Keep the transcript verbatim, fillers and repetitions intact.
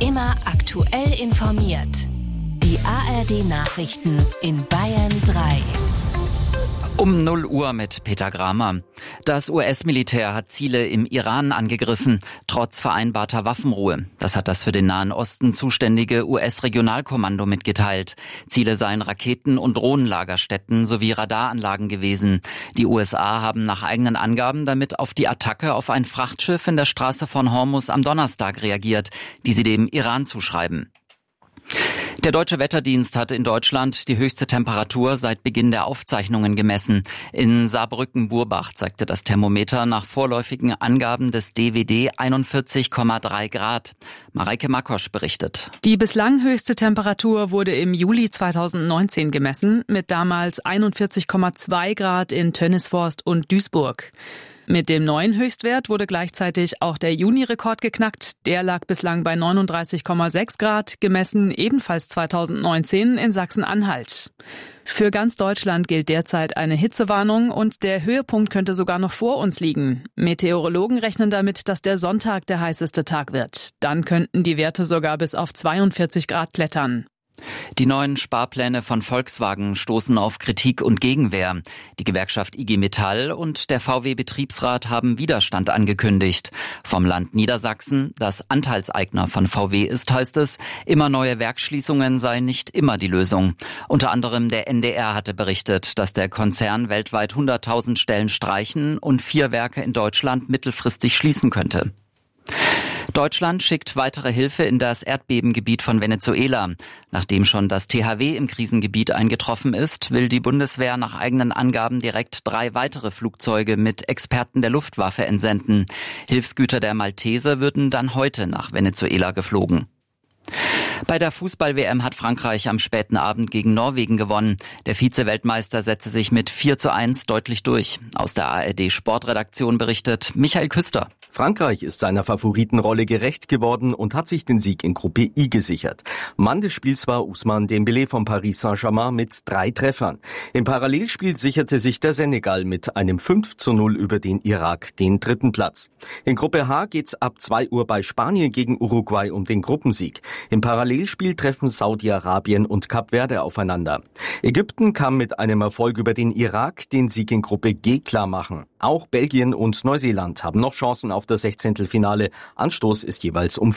Immer aktuell informiert. Die A R D-Nachrichten in Bayern drei. Um null Uhr mit Peter Gramer. Das U S-Militär hat Ziele im Iran angegriffen, trotz vereinbarter Waffenruhe. Das hat das für den Nahen Osten zuständige U S-Regionalkommando mitgeteilt. Ziele seien Raketen- und Drohnenlagerstätten sowie Radaranlagen gewesen. Die U S A haben nach eigenen Angaben damit auf die Attacke auf ein Frachtschiff in der Straße von Hormuz am Donnerstag reagiert, die sie dem Iran zuschreiben. Der Deutsche Wetterdienst hat in Deutschland die höchste Temperatur seit Beginn der Aufzeichnungen gemessen. In Saarbrücken-Burbach zeigte das Thermometer nach vorläufigen Angaben des D W D einundvierzig Komma drei Grad. Mareike Makosch berichtet. Die bislang höchste Temperatur wurde im Juli zweitausendneunzehn gemessen, mit damals einundvierzig Komma zwei Grad in Tönnisforst und Duisburg. Mit dem neuen Höchstwert wurde gleichzeitig auch der Juni-Rekord geknackt. Der lag bislang bei neununddreißig Komma sechs Grad, gemessen ebenfalls zweitausendneunzehn in Sachsen-Anhalt. Für ganz Deutschland gilt derzeit eine Hitzewarnung und der Höhepunkt könnte sogar noch vor uns liegen. Meteorologen rechnen damit, dass der Sonntag der heißeste Tag wird. Dann könnten die Werte sogar bis auf zweiundvierzig Grad klettern. Die neuen Sparpläne von Volkswagen stoßen auf Kritik und Gegenwehr. Die Gewerkschaft I G Metall und der V W-Betriebsrat haben Widerstand angekündigt. Vom Land Niedersachsen, das Anteilseigner von V W ist, heißt es, immer neue Werksschließungen seien nicht immer die Lösung. Unter anderem der N D R hatte berichtet, dass der Konzern weltweit hunderttausend Stellen streichen und vier Werke in Deutschland mittelfristig schließen könnte. Deutschland schickt weitere Hilfe in das Erdbebengebiet von Venezuela. Nachdem schon das T H W im Krisengebiet eingetroffen ist, will die Bundeswehr nach eigenen Angaben direkt drei weitere Flugzeuge mit Experten der Luftwaffe entsenden. Hilfsgüter der Malteser würden dann heute nach Venezuela geflogen. Bei der Fußball-W M hat Frankreich am späten Abend gegen Norwegen gewonnen. Der Vize-Weltmeister setzte sich mit vier zu eins deutlich durch. Aus der A R D-Sportredaktion berichtet Michael Küster. Frankreich ist seiner Favoritenrolle gerecht geworden und hat sich den Sieg in Gruppe I gesichert. Mann des Spiels war Ousmane Dembélé von Paris Saint-Germain mit drei Treffern. Im Parallelspiel sicherte sich der Senegal mit einem fünf zu null über den Irak den dritten Platz. In Gruppe H geht's ab zwei Uhr bei Spanien gegen Uruguay um den Gruppensieg. Im Parallelspiel treffen Saudi-Arabien und Kap Verde aufeinander. Ägypten kann mit einem Erfolg über den Irak den Sieg in Gruppe G klar machen. Auch Belgien und Neuseeland haben noch Chancen auf das Sechzehntelfinale. Anstoß ist jeweils um